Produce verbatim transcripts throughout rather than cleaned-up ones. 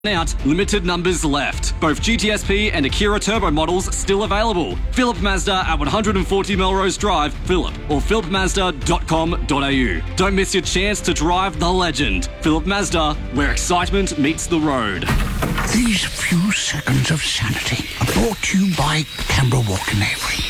Out, limited numbers left. Both G T S P and Akira Turbo models still available. Philip Mazda at one forty Melrose Drive, Philip, or philip mazda dot com dot a u. Don't miss your chance to drive the legend. Philip Mazda, where excitement meets the road. These few seconds of sanity are brought to you by Canberra Walk and Avery.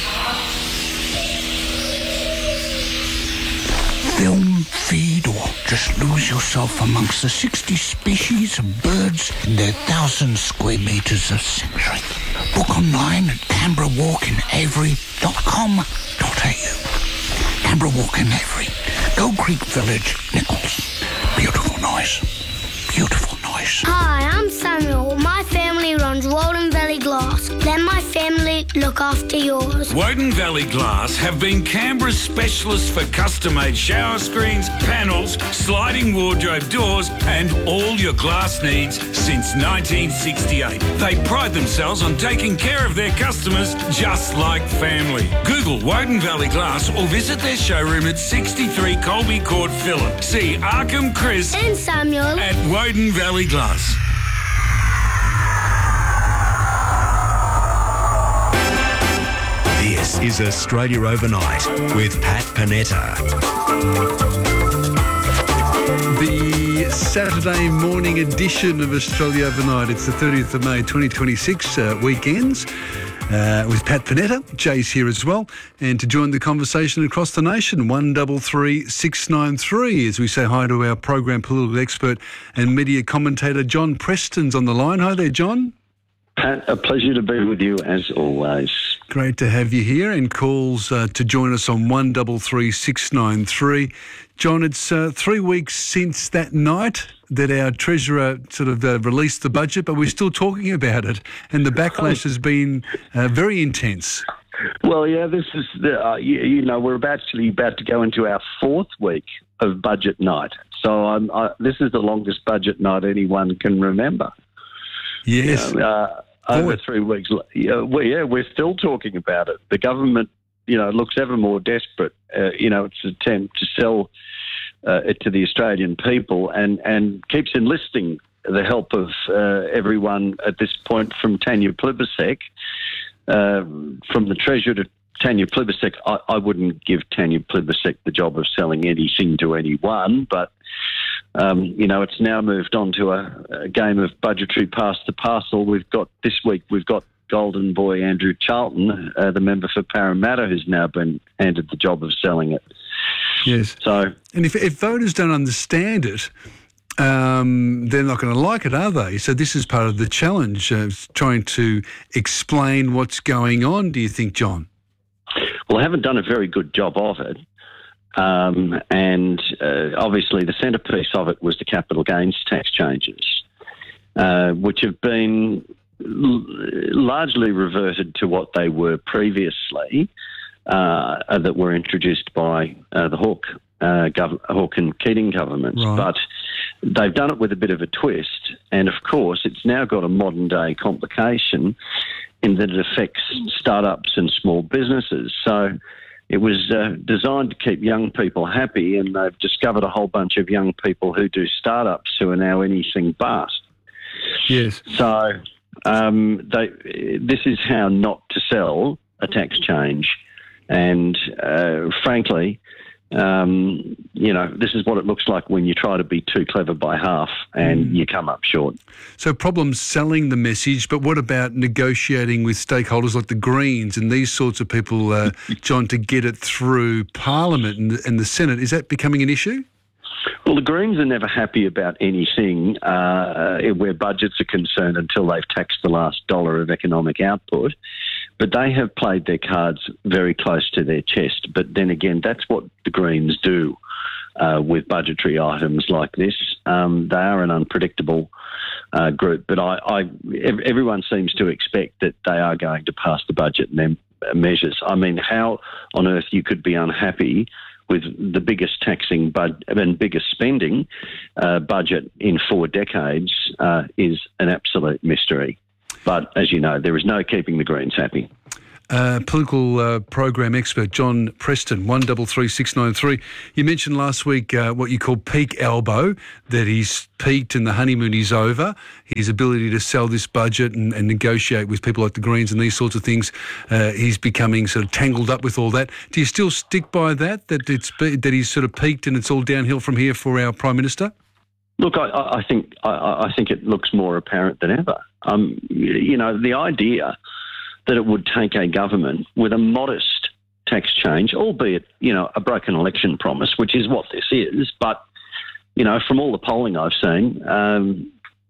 Film, feed, or just lose yourself amongst the sixty species of birds in their thousand square metres of sanctuary. Book online at canberra walk and avery dot com dot a u. Canberra Walk and Avery, Gold Creek Village, Nichols. Beautiful noise. Beautiful noise. Hi, I'm Samuel. My family runs Walden Valley Glass. Let my family look after yours. Woden Valley Glass have been Canberra's specialists for custom-made shower screens, panels, sliding wardrobe doors and all your glass needs since nineteen sixty-eight. They pride themselves on taking care of their customers just like family. Google Woden Valley Glass or visit their showroom at sixty-three Colby Court, Phillip. See Arkham Chris And Samuel at Woden Valley Glass. This is Australia Overnight with Pat Panetta. The Saturday morning edition of Australia Overnight. It's the thirtieth of May twenty twenty-six, uh, weekends. Uh, with Pat Panetta. Jay's here as well. And to join the conversation across the nation, one three three six nine three, as we say hi to our program political expert and media commentator, John Preston's on the line. Hi there, John. Pat, a pleasure to be with you as always. Great to have you here, and calls uh, to join us on one three three six nine three. John, it's uh, three weeks since that night that our Treasurer sort of uh, released the budget, but we're still talking about it, and the backlash has been uh, very intense. Well, yeah, this is, the, uh, you, you know, we're about actually about to go into our fourth week of budget night. So um, I, this is the longest budget night anyone can remember. Yes. You know, uh, over three weeks. Yeah, we, yeah, we're still talking about it. The government, you know, looks ever more desperate. Uh, you know, it's an attempt to sell uh, it to the Australian people and, and keeps enlisting the help of uh, everyone at this point, from Tanya Plibersek, uh, from the Treasurer to Tanya Plibersek. I, I wouldn't give Tanya Plibersek the job of selling anything to anyone, but Um, you know, it's now moved on to a, a game of budgetary pass the parcel. We've got this week, we've got Golden Boy Andrew Charlton, uh, the member for Parramatta, who's now been handed the job of selling it. Yes. So, and if, if voters don't understand it, um, they're not going to like it, are they? So this is part of the challenge, uh, trying to explain what's going on, do you think, John? Well, I haven't done a very good job of it. Um, and uh, obviously the centrepiece of it was the capital gains tax changes, uh, which have been l- largely reverted to what they were previously, uh, that were introduced by uh, the Hawke, uh, gov- Hawke and Keating governments. Right. But they've done it with a bit of a twist. And, of course, it's now got a modern-day complication in that it affects startups and small businesses. So it was uh, designed to keep young people happy, and they've discovered a whole bunch of young people who do startups who are now anything but. Yes. So um, they, this is how not to sell a tax change. And uh, frankly, um, you know, this is what it looks like when you try to be too clever by half and mm. you come up short. So problems selling the message, but what about negotiating with stakeholders like the Greens and these sorts of people, uh, John, to get it through Parliament and, and the Senate? Is that becoming an issue? Well, the Greens are never happy about anything uh, where budgets are concerned until they've taxed the last dollar of economic output. But they have played their cards very close to their chest. But then again, that's what the Greens do uh, with budgetary items like this. Um, they are an unpredictable uh, group. But I, I, everyone seems to expect that they are going to pass the budget mem- measures. I mean, how on earth you could be unhappy with the biggest taxing bud- and biggest spending uh, budget in four decades uh, is an absolute mystery. But as you know, there is no keeping the Greens happy. uh, political uh, program expert John Preston, one double three six nine three. You mentioned last week uh, what you call peak elbow, that he's peaked and the honeymoon is over. His ability to sell this budget and, and negotiate with people like the Greens and these sorts of things, uh, he's becoming sort of tangled up with all that. Do you still stick by that, that it's that he's sort of peaked and it's all downhill from here for our Prime Minister? Look, I, I think I, I think it looks more apparent than ever. Um, you know, the idea that it would take a government with a modest tax change, albeit, you know, a broken election promise, which is what this is, but, you know, from all the polling I've seen, um,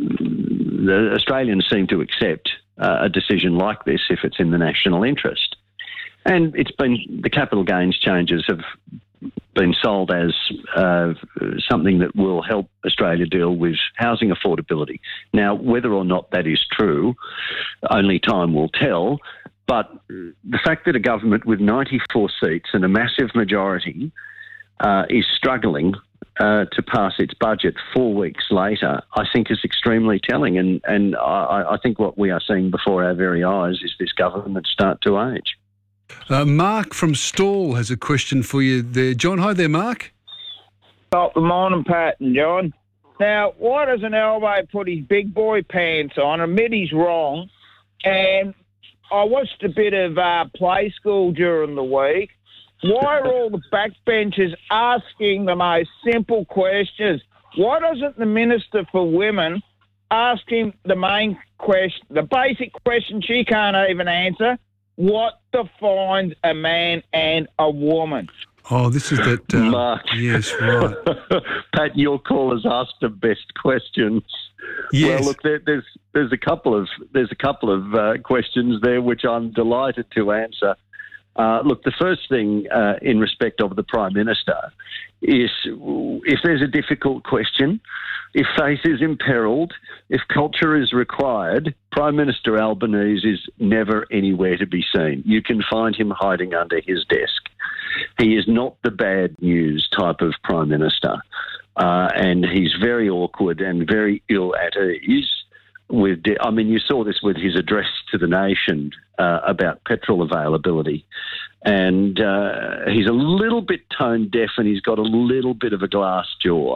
the Australians seem to accept uh, a decision like this if it's in the national interest. And it's been, the capital gains changes have been sold as uh, something that will help Australia deal with housing affordability. Now, whether or not that is true, only time will tell. But the fact that a government with ninety-four seats and a massive majority uh, is struggling uh, to pass its budget four weeks later, I think is extremely telling. And, and I, I think what we are seeing before our very eyes is this government start to age. Uh, Mark from Stawell has a question for you there. John, hi there, Mark. Well, good morning, Pat and John. Now, why doesn't Albo put his big boy pants on, admit he's wrong? And I watched a bit of uh, Play School during the week. Why are all the backbenchers asking the most simple questions? Why doesn't the Minister for Women ask him the main question, the basic question she can't even answer? What defines a man and a woman? Oh, this is that... Uh, Mark. Yes, right. Pat, your caller's asked the best questions. Yes. Well, look, there, there's there's a couple of there's a couple of uh, questions there which I'm delighted to answer. Uh, look, the first thing uh, in respect of the Prime Minister is if there's a difficult question, if faith is imperilled, if culture is required, Prime Minister Albanese is never anywhere to be seen. You can find him hiding under his desk. He is not the bad news type of Prime Minister, uh, and he's very awkward and very ill at ease. With, de- I mean, you saw this with his address to the nation uh, about petrol availability, and uh, he's a little bit tone deaf and he's got a little bit of a glass jaw.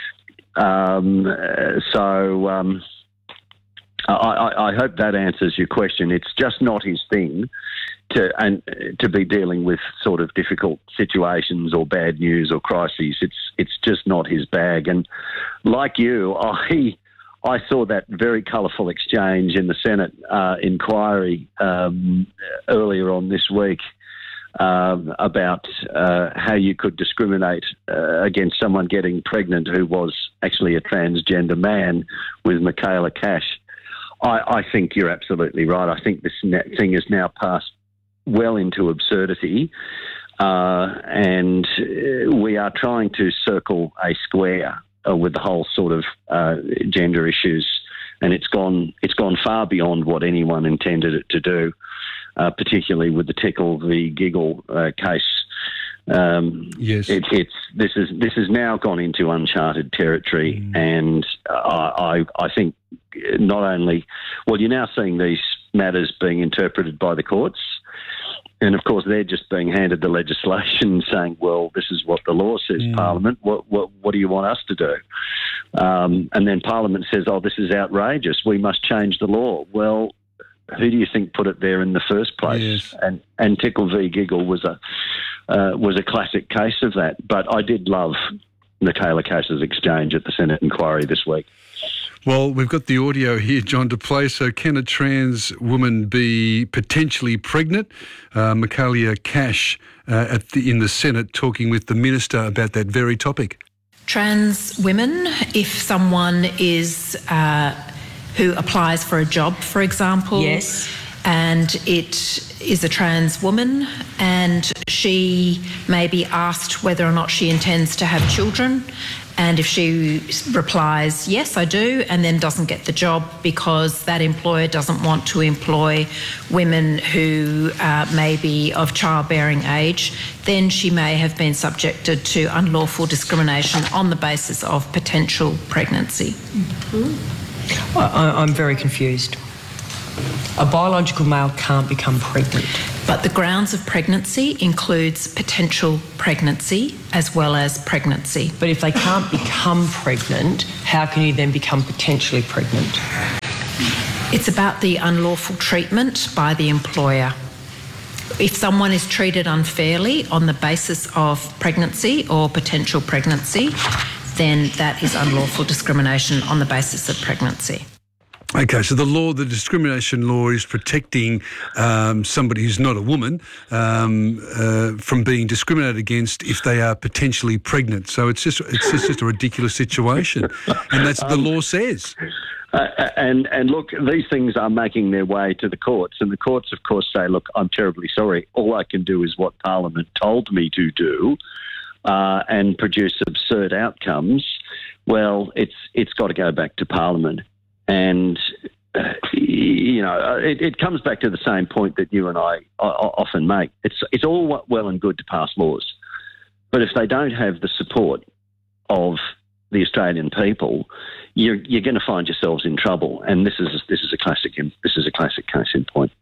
Um, so um, I, I, I hope that answers your question. It's just not his thing to and to be dealing with sort of difficult situations or bad news or crises. It's it's just not his bag. And like you, I. I saw that very colourful exchange in the Senate uh, inquiry um, earlier on this week um, about uh, how you could discriminate uh, against someone getting pregnant who was actually a transgender man with Michaela Cash. I, I think you're absolutely right. I think this thing is now passed well into absurdity, uh, and we are trying to circle a square Uh, with the whole sort of uh, gender issues, and it's gone it's gone far beyond what anyone intended it to do, uh, particularly with the Tickle v Giggle uh, case. Um, yes, it, it's this is this has now gone into uncharted territory, mm. and uh, I I think not only well you're now seeing these matters being interpreted by the courts. And, of course, they're just being handed the legislation saying, well, this is what the law says, mm. Parliament. What, what what do you want us to do? Um, and then Parliament says, oh, this is outrageous. We must change the law. Well, who do you think put it there in the first place? Yes. And and Tickle v Giggle was a, uh, was a classic case of that. But I did love Michaela Cash's exchange at the Senate inquiry this week. Well, we've got the audio here, John, to play. So can a trans woman be potentially pregnant? Uh, Michaela Cash uh, at the, in the Senate talking with the Minister about that very topic. Trans women, if someone is uh, who applies for a job, for example, yes, and it is a trans woman and she may be asked whether or not she intends to have children, and if she replies, yes, I do, and then doesn't get the job because that employer doesn't want to employ women who uh, may be of childbearing age, then she may have been subjected to unlawful discrimination on the basis of potential pregnancy. Mm-hmm. I, I'm very confused. A biological male can't become pregnant. But the grounds of pregnancy includes potential pregnancy as well as pregnancy. But if they can't become pregnant, how can you then become potentially pregnant? It's about the unlawful treatment by the employer. If someone is treated unfairly on the basis of pregnancy or potential pregnancy, then that is unlawful discrimination on the basis of pregnancy. Okay, so the law, the discrimination law is protecting um, somebody who's not a woman um, uh, from being discriminated against if they are potentially pregnant. So it's just it's just, just a ridiculous situation, and that's what the law says. Uh, and and look, these things are making their way to the courts, and the courts, of course, say, look, I'm terribly sorry. All I can do is what Parliament told me to do, uh, and produce absurd outcomes. Well, it's it's got to go back to Parliament. And, uh, you know, it, it comes back to the same point that you and I often make. It's it's all well and good to pass laws, but if they don't have the support of the Australian people, you're you're going to find yourselves in trouble. And this is this is a classic this is a classic case in point.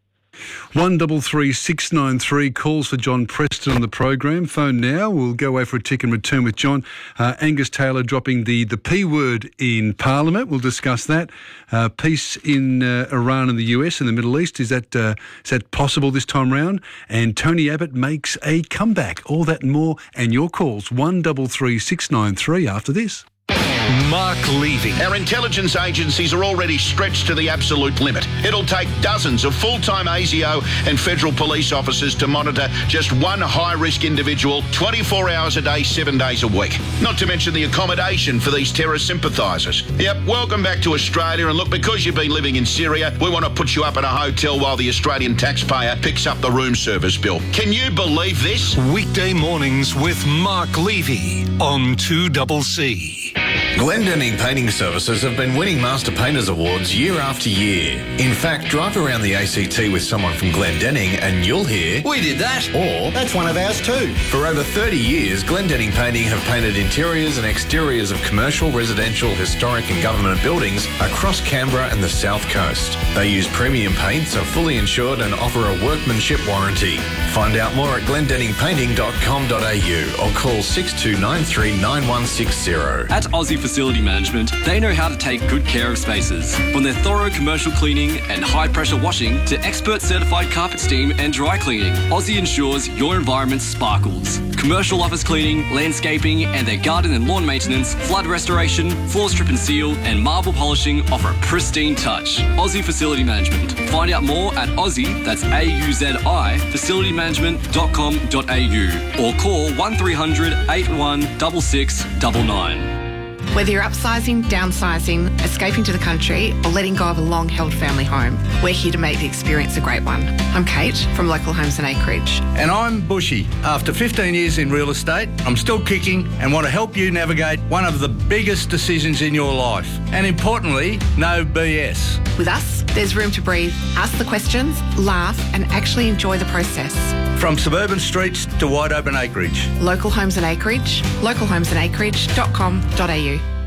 One double three six nine three calls for John Preston on the program. Phone now. We'll go away for a tick and return with John. Uh, Angus Taylor dropping the, the P word in Parliament. We'll discuss that. Uh, peace in uh, Iran and the U S and the Middle East. Is that uh, is that possible this time round? And Tony Abbott makes a comeback. All that and more. And your calls. One double three six nine three after this. Mark Levy. Our intelligence agencies are already stretched to the absolute limit. It'll take dozens of full-time A S I O and federal police officers to monitor just one high-risk individual twenty-four hours a day, seven days a week. Not to mention the accommodation for these terror sympathisers. Yep, welcome back to Australia, and look, because you've been living in Syria, we want to put you up in a hotel while the Australian taxpayer picks up the room service bill. Can you believe this? Weekday mornings with Mark Levy on two C C. Glendenning Painting Services have been winning Master Painters Awards year after year. In fact, drive around the A C T with someone from Glendenning and you'll hear, "We did that," or "That's one of ours too." For over thirty years, Glendenning Painting have painted interiors and exteriors of commercial, residential, historic and government buildings across Canberra and the South Coast. They use premium paints, are fully insured and offer a workmanship warranty. Find out more at glendenning painting dot com dot a u or call six two nine three nine one six zero. At Aussie Facility Management, they know how to take good care of spaces. From their thorough commercial cleaning and high-pressure washing to expert certified carpet steam and dry cleaning, Aussie ensures your environment sparkles. Commercial office cleaning, landscaping, and their garden and lawn maintenance, flood restoration, floor strip and seal, and marble polishing offer a pristine touch. Aussie Facility Management. Find out more at Aussie, that's A U Z I, facility management dot com dot a u or call one three hundred eight one six six nine nine. Whether you're upsizing, downsizing, escaping to the country, or letting go of a long-held family home, we're here to make the experience a great one. I'm Kate from Local Homes and Acreage. And I'm Bushy. After fifteen years in real estate, I'm still kicking and want to help you navigate one of the biggest decisions in your life. And importantly, no B S. With us, there's room to breathe, ask the questions, laugh, and actually enjoy the process. From suburban streets to wide open acreage. Local Homes and Acreage, local homes and acreage dot com dot a u.